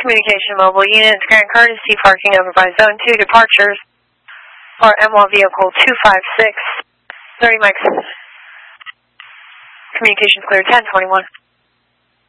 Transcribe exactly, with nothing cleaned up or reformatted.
Communication mobile units, Grand Courtesy parking over by Zone two departures for M W vehicle two five six, thirty mics. Communications clear ten twenty-one.